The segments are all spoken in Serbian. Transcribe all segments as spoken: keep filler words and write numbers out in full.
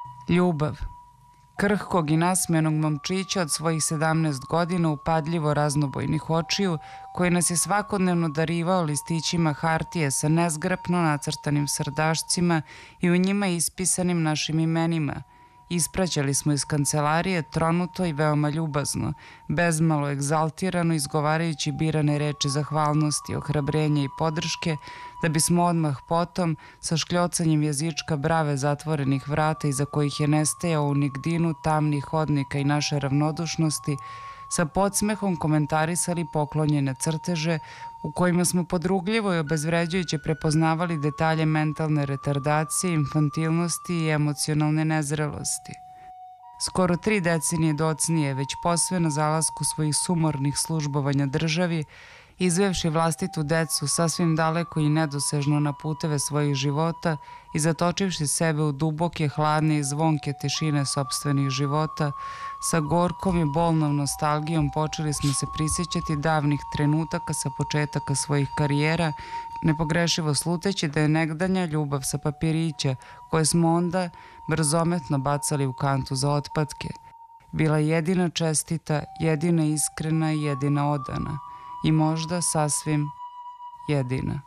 Ljubav. Krhkog i nasmejanog momčića od svojih sedamnaest godina, upadljivo raznobojnih očiju, koji nas je svakodnevno darivao listićima hartije sa nezgrapno nacrtanim srdašcima i u njima ispisanim našim imenima. Ispraćali smo iz kancelarije tronuto i veoma ljubazno, bezmalo egzaltirano izgovarajući birane reči zahvalnosti, ohrabrenja i podrške, da bismo odmah potom, sa škljocanjem jezička brave zatvorenih vrata iza kojih je nestajao u nigdinu tamnih hodnika i naše ravnodušnosti, sa podsmehom komentarisali poklonjene crteže u kojima smo podrugljivo i obezvređujuće prepoznavali detalje mentalne retardacije, infantilnosti i emocionalne nezrelosti. Skoro tri decenije docnije, već posve na zalasku svojih sumornih službovanja državi, izvevši vlastitu decu sasvim daleko i nedosežno na puteve svojih života i zatočivši sebe u duboke, hladne i zvonke tišine sopstvenih života, sa gorkom i bolnom nostalgijom počeli smo se prisjećati davnih trenutaka sa početaka svojih karijera, nepogrešivo sluteći da je negdanja ljubav sa papirića, koje smo onda brzometno bacali u kantu za otpadke, bila jedina čestita, jedina iskrena i jedina odana. I možda sasvim jedina.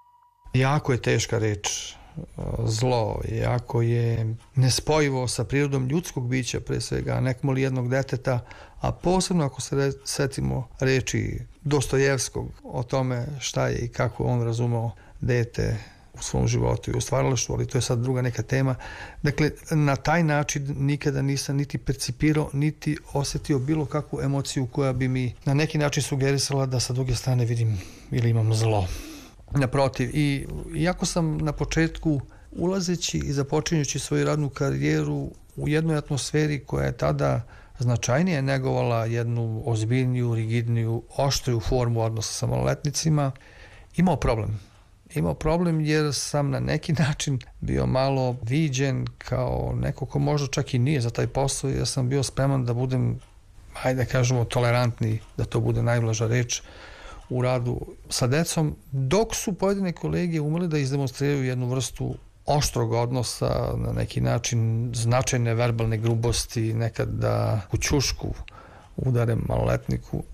Jako je teška reč zlo, jako je nespojivo sa prirodom ljudskog bića, pre svega nekmo li jednog deteta, a posebno ako se re, setimo reči Dostojevskog o tome šta je i kako on razumeo dete u svom životu i u stvaralaštvu, ali to je sad druga neka tema. Dakle, na taj način nikada nisam niti percipirao, niti osetio bilo kakvu emociju koja bi mi na neki način sugerisala da sa druge strane vidim ili imam zlo. Naprotiv, i iako sam na početku, ulazeći i započinjući svoju radnu karijeru u jednoj atmosferi koja je tada značajnije negovala jednu ozbiljniju, rigidniju, oštriju formu odnosa sa maloletnicima, imao problem. Imao problem jer sam na neki način bio malo viđen kao neko ko možda čak i nije za taj posao, jer sam bio spreman da budem, hajde kažemo, tolerantni, da to bude najblaža reč, u radu sa decom, dok su pojedine kolege umeli da izdemonstriraju jednu vrstu oštrog odnosa, na neki način značajne verbalne grubosti, nekad da u ćušku udare maloletniku,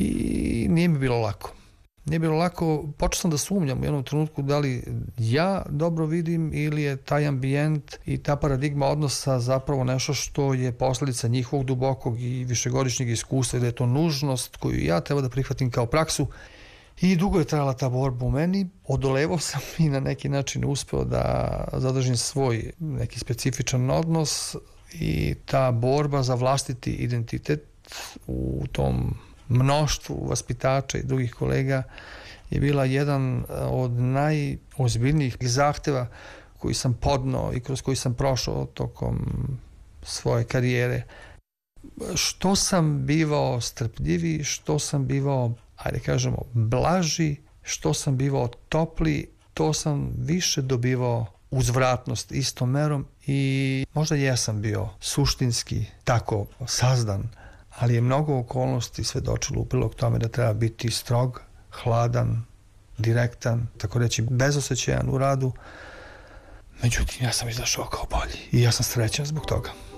i nije mi bilo lako. Nije bilo lako, počeo sam da sumnjam u jednom trenutku da li ja dobro vidim ili je taj ambijent i ta paradigma odnosa zapravo nešto što je posledica njihovog dubokog i višegodišnjeg iskustva i da je to nužnost koju ja treba da prihvatim kao praksu. I dugo je trajala ta borba u meni, odolevao sam i na neki način uspeo da zadržim svoj neki specifičan odnos i ta borba za vlastiti identitet u tom mnoštvu vaspitača i drugih kolega je bila jedan od najozbiljnijih zahteva koji sam podnao i kroz koji sam prošao tokom svoje karijere. Što sam bivao strpljiviji, što sam bivao, ajde kažemo, blaži, što sam bivao topli, to sam više dobivao uzvratnost istom merom i možda jesam bio suštinski tako sazdan, ali je mnogo okolnosti svedočilo u prilog tome da treba biti strog, hladan, direktan, tako reći bezosećajan u radu. Međutim, ja sam izašao kao bolji i ja sam srećan zbog toga.